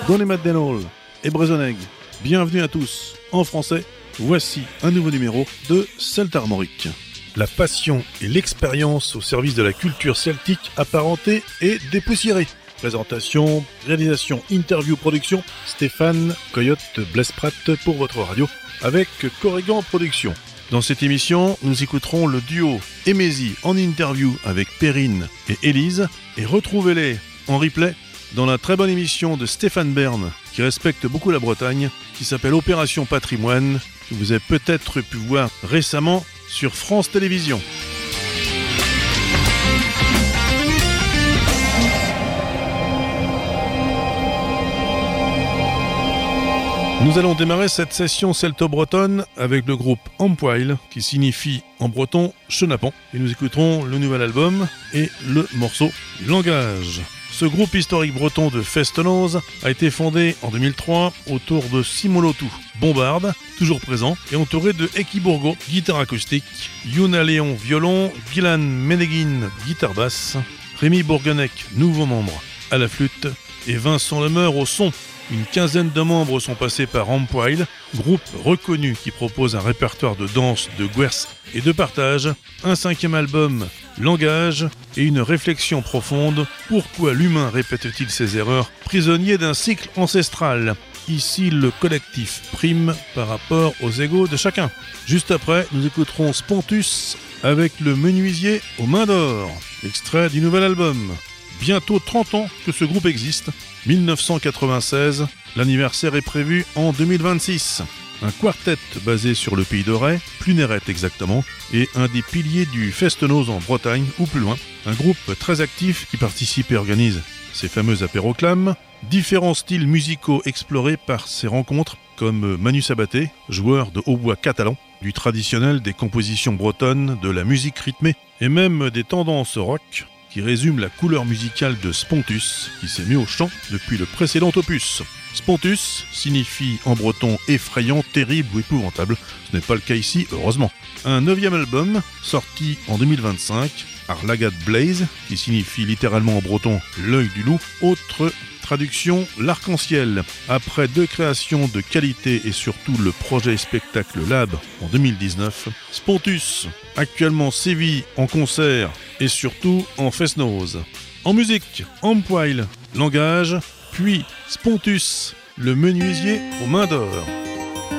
Donemaddenol et Brezoneg. Bienvenue à tous. En français, voici un nouveau numéro de Celtes Armoriques. La passion et l'expérience au service de la culture celtique apparentée et dépoussiérée. Présentation, réalisation, interview, production, Stéphane Coyote Blesprat pour votre radio avec Corrigan Production. Dans cette émission, nous écouterons le duo Emezi en interview avec Perrine et Élise et retrouvez-les en replay dans la très bonne émission de Stéphane Bern qui respecte beaucoup la Bretagne, qui s'appelle Opération Patrimoine, que vous avez peut-être pu voir récemment sur France Télévisions. Nous allons démarrer cette session celto-bretonne avec le groupe Ampwail, qui signifie en breton chenapan. Et nous écouterons le nouvel album et le morceau Langage. Ce groupe historique breton de Festenoz a été fondé en 2003 autour de Simon Lotou, bombarde, toujours présent, et entouré de Eki Bourgo, guitare acoustique, Yuna Léon, violon, Gillan Meneguin, guitare basse, Rémi Bourguenec, nouveau membre, à la flûte, et Vincent Lemeur au son. Une quinzaine de membres sont passés par Ampwail, groupe reconnu qui propose un répertoire de danse, de guerre et de partage, un 5e album, Langage, et une réflexion profonde. Pourquoi l'humain répète-t-il ses erreurs, prisonnier d'un cycle ancestral? Ici, le collectif prime par rapport aux égos de chacun. Juste après, nous écouterons Spontus avec le menuisier aux mains d'or, extrait du nouvel album. Bientôt 30 ans que ce groupe existe, 1996, l'anniversaire est prévu en 2026. Un quartet basé sur le pays de Ré, Pluneret exactement, et un des piliers du Festenoz en Bretagne ou plus loin. Un groupe très actif qui participe et organise ces fameux apéroclames, différents styles musicaux explorés par ces rencontres, comme Manu Sabaté, joueur de hautbois catalan, du traditionnel des compositions bretonnes, de la musique rythmée, et même des tendances rock, qui résume la couleur musicale de Spontus, qui s'est mis au chant depuis le précédent opus. Spontus signifie en breton effrayant, terrible ou épouvantable. Ce n'est pas le cas ici, heureusement. Un 9e album, sorti en 2025, Arlagat Blaze, qui signifie littéralement en breton l'œil du loup. Autre traduction, l'arc-en-ciel. Après 2 créations de qualité et surtout le projet spectacle Lab en 2019, Spontus actuellement sévit en concert et surtout en Festenoz. En musique, Ampwail, Langage, puis Spontus, le menuisier aux mains d'or.